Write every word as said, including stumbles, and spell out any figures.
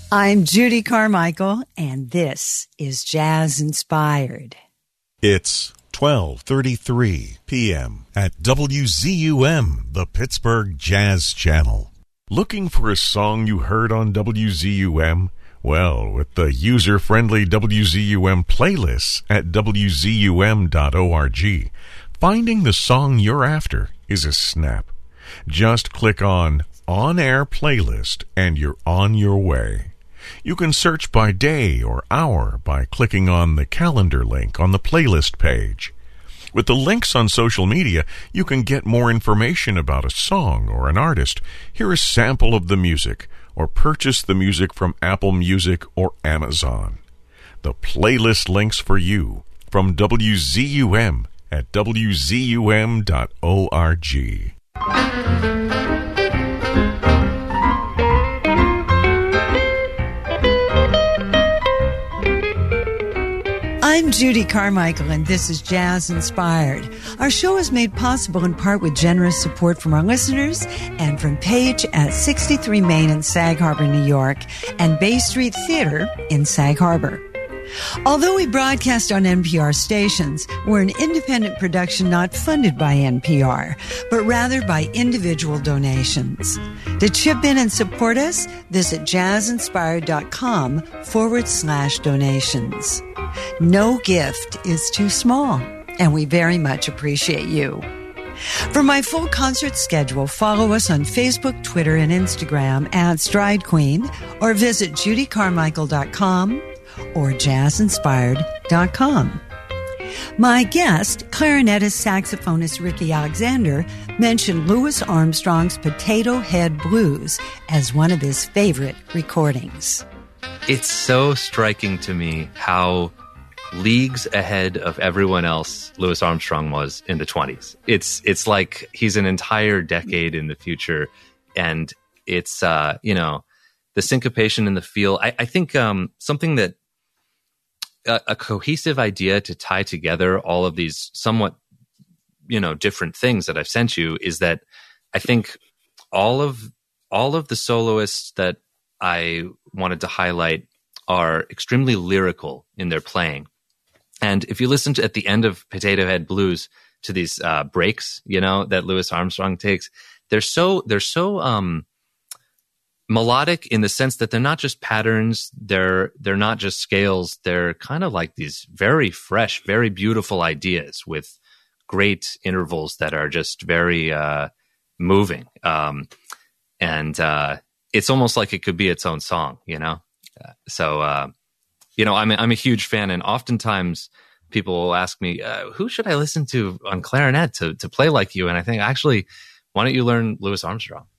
I'm Judy Carmichael, and this is Jazz Inspired. It's twelve thirty-three p.m. at W Z U M, the Pittsburgh Jazz Channel. Looking for a song you heard on W Z U M? Well, with the user-friendly W Z U M playlists at W Z U M dot org, finding the song you're after is a snap. Just click on On Air Playlist and you're on your way. You can search by day or hour by clicking on the calendar link on the playlist page. With the links on social media, you can get more information about a song or an artist, hear a sample of the music, or purchase the music from Apple Music or Amazon. The playlist links for you from W Z U M at W Z U M dot org. I'm Judy Carmichael, and this is Jazz Inspired. Our show is made possible in part with generous support from our listeners and from Page at sixty-three Main in Sag Harbor, New York, and Bay Street Theater in Sag Harbor. Although we broadcast on N P R stations, we're an independent production not funded by N P R, but rather by individual donations. To chip in and support us, visit jazzinspired.com forward slash donations. No gift is too small, and we very much appreciate you. For my full concert schedule, follow us on Facebook, Twitter, and Instagram at Stride Queen, or visit judy carmichael dot com or jazz inspired dot com. My guest, clarinetist saxophonist Ricky Alexander, mentioned Louis Armstrong's Potato Head Blues as one of his favorite recordings. It's so striking to me how leagues ahead of everyone else Louis Armstrong was in the twenties. It's it's like he's an entire decade in the future, and it's, uh, you know, the syncopation in the feel. I, I think um, something that a, a cohesive idea to tie together all of these somewhat, you know, different things that I've sent you is that I think all of all of the soloists that I wanted to highlight are extremely lyrical in their playing. And if you listen to at the end of Potato Head Blues to these uh, breaks, you know, that Louis Armstrong takes, they're so they're so um, melodic in the sense that they're not just patterns, they're they're not just scales, they're kind of like these very fresh, very beautiful ideas with great intervals that are just very uh, moving. Um, and uh, it's almost like it could be its own song, you know? Uh, so, uh, you know, I'm a, I'm a huge fan, and oftentimes people will ask me, uh, who should I listen to on clarinet to to play like you? And I think, actually, why don't you learn Louis Armstrong?